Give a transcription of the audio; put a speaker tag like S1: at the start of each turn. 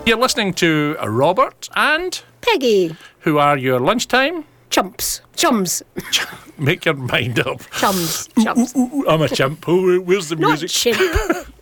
S1: You're listening to Robert and
S2: Peggy.
S1: who are your lunchtime.
S2: Chumps. Chums.
S1: Make your mind up.
S2: Chums.
S1: Ooh, I'm a chimp. Oh, where's the
S2: Not
S1: music?
S2: chimp.